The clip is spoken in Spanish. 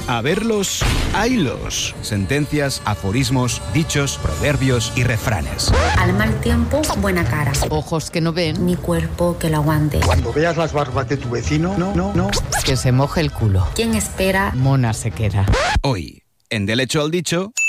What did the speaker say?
A verlos, haylos. Sentencias, aforismos, dichos, proverbios y refranes. Al mal tiempo, buena cara. Ojos que no ven, Ni cuerpo que lo aguante. Cuando veas las barbas de tu vecino, no. que se moje el culo. ¿Quién espera? Mona se queda. Hoy, en Del Hecho al Dicho...